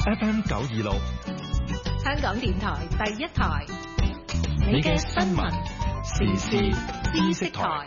FM 926， 香港電台第一台， 你嘅新聞時事知識台。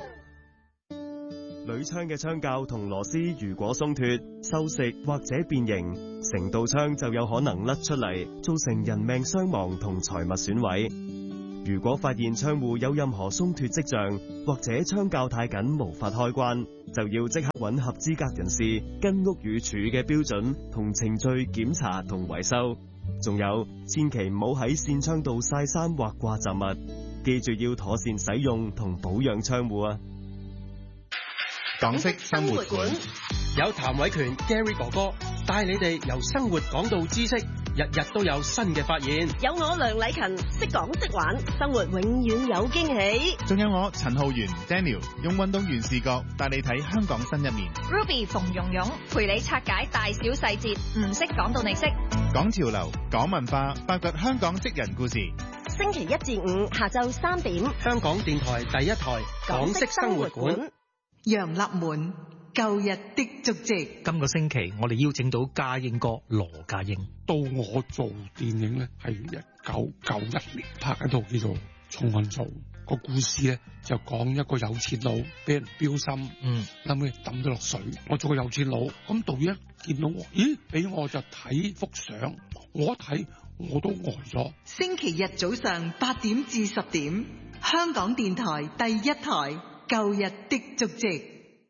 鋁窗嘅窗鉸同螺絲如果鬆脫、鏽蝕或者變形，成道窗就有可能甩出嚟，造成人命傷亡同財物損毀。如果發現窗戶有任何鬆脫跡象，或者窗鉸太緊無法開關，就要即刻揾合資格人士，跟屋宇署嘅標準同程序檢查同維修。仲有，千祈唔好喺扇窗度曬衫或掛雜物，記住要妥善使用同保養窗戶啊！ 港式生活館有譚偉權 Gary 哥哥帶你哋由生活講到知識，日日都有新嘅發現。 有我梁禮勤識講識玩，生活永遠有驚喜。 仲有我陳浩源 Daniel 用運動員視角帶你睇香港新一面。 Ruby 馮蓉蓉陪你拆解大小細節，唔識講到你識。 講潮流，講文化，發掘香港職人故事。 星期一至五下晝3點， 香港電台第一台港式生活館。 楊立門舊日的足跡。 今個星期我哋邀請到家英哥羅家英。 到我做電影咧，係1991年拍一套叫做《重案組》，個故事咧就講一個有錢佬俾人標心，後尾抌咗落水。我做個有錢佬，咁導演一見到我，咦，俾我就睇幅相，我一睇我都呆咗。 星期日早上8點至10點，香港電台第一台舊日的足跡。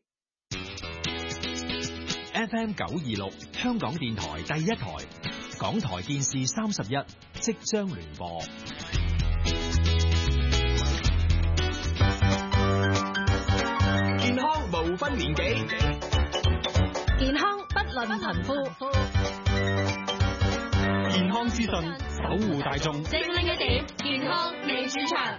FM 926，香港電台第一台，港台電視31即將聯播。健康無分年紀， 健康不論貧富， 健康資訊守護大眾， 精靈一點，健康未主場。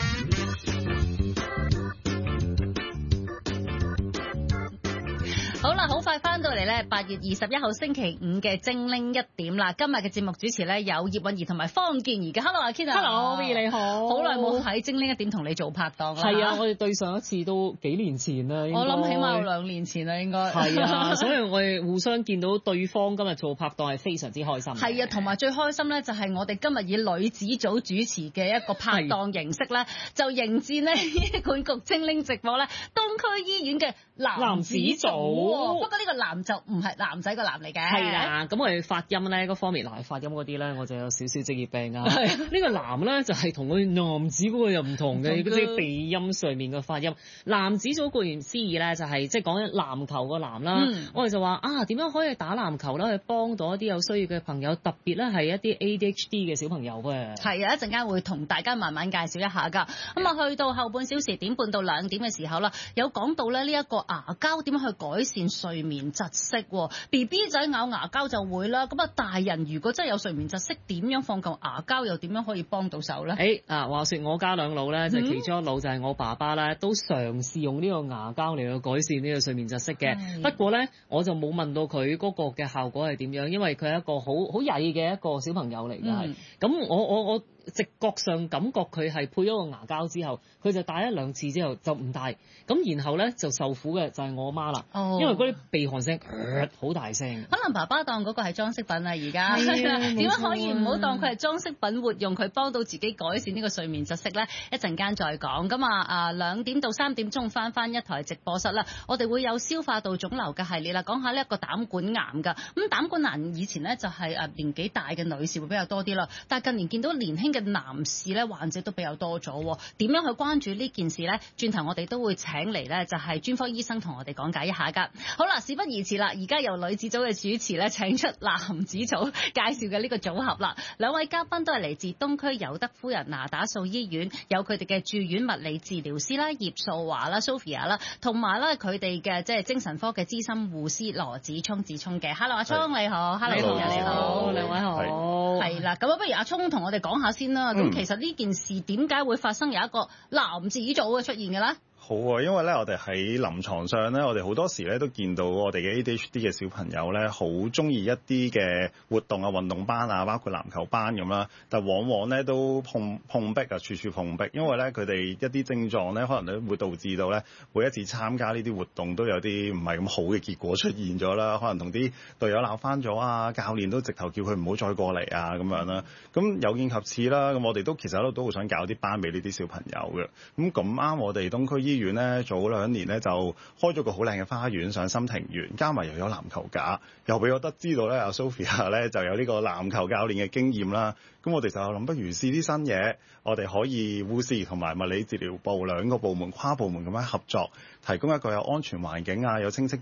好啦，好快翻到嚟咧，8月21號星期五嘅精靈一點啦。今日嘅節目主持咧有葉韻儀同埋方健儀嘅。Hello 阿 Ken 啊 ，Hello V 你好， 好耐冇喺精靈一點同你做拍檔啦。 係啊，我哋對上一次都幾年前啦， 我諗起碼有2年前啦，應該。 係啊，所以我哋互相見到對方今日做拍檔係非常之開心。 係啊，同埋最開心咧就係我哋今日以女子組主持嘅一個拍檔形式咧，就迎戰咧醫管局精靈直播咧東區醫院嘅男子組。不過呢個男就唔係男仔個男嚟嘅。 係啦，咁我哋發音咧嗰方面，發音嗰啲咧，我就有少少職業病啊。呢個男咧就係同佢男子嗰個又唔同嘅，嗰啲鼻音上面嘅發音。男子組顧名思義咧，就係即係講籃球個男啦。我哋就話啊，點樣可以打籃球咧，去幫到一啲有需要嘅朋友，特別咧係一啲 ADHD 嘅小朋友嘅。 係啊，一陣間會同大家慢慢介紹一下㗎。咁啊，去到後半小時1點半到2點嘅時候啦，有講到咧呢一個牙膠點樣去改善睡眠窒息。BB 仔咬牙膠就會啦，咁啊大人如果真係有睡眠窒息，點樣放嚿牙膠又點樣可以幫到手咧？ 話說我家兩老咧，就其中一老就係我爸爸咧，都嘗試用呢個牙膠嚟去改善呢個睡眠窒息嘅。不過咧，我就冇問到佢嗰個嘅效果係點樣，因為佢係一個好曳嘅一個小朋友嚟嘅。咁我直覺上感覺佢係配咗個牙膠之後，佢就戴1-2次之後就唔戴，咁然後咧就受苦嘅就係我媽啦，因為嗰啲鼻鼾聲好大聲。 可能爸爸當嗰個係裝飾品啦，而家點樣可以唔好當佢係裝飾品活用佢幫到自己改善呢個睡眠窒息咧？一陣間再講。咁2點到3點鐘翻一台直播室啦，我哋會有消化道腫瘤嘅系列啦，講下呢一個膽管癌㗎。咁膽管癌以前咧就係年紀大嘅女士會比較多啲啦，但係近年見到年輕嘅男士咧患者都比較多咗。點樣去關注呢件事咧？轉頭我哋都會請嚟咧，就係專科醫生同我哋講解一下㗎。好啦，事不宜遲啦，而家由女子組嘅主持咧請出男子組介紹嘅呢個組合啦。兩位嘉賓都係嚟自東區尤德夫人那打素醫院，有佢哋嘅住院物理治療師啦葉素華啦 Sophia 啦，同埋咧佢哋嘅即係精神科嘅資深護師羅子聰嘅。Hello 阿聰你好。 Hello 你好，兩位好。係啦，咁不如阿聰同我哋講下先啦。咁其實呢件事點解會發生有一個男子組嘅出現嘅咧？ 好啊，因為咧我哋喺臨床上咧，我哋好多時咧都見到我哋嘅 ADHD 嘅小朋友咧，好中意一啲嘅活動啊、運動班啊，包括籃球班咁啦，但往往咧都碰壁啊，處處碰壁，因為咧佢哋一啲症狀咧，可能都會導致到咧每一次參加呢啲活動都有啲唔係咁好嘅結果出現咗啦，可能同啲隊友鬧翻咗啊，教練都直頭叫佢唔好再過嚟啊咁樣啦。咁有見及此啦，咁我哋都其實都好想搞啲班俾呢啲小朋友嘅。咁啱我哋東區醫院咧早2年咧就開咗個好靚嘅花園上心庭園，加埋又有籃球架，又俾我得知道咧阿 Sophia 咧就有呢個籃球教練嘅經驗啦。咁我哋就諗不如試啲新嘢，我哋可以護士同埋物理治療部兩個部門跨部門咁樣合作，提供一個有安全環境啊、有清晰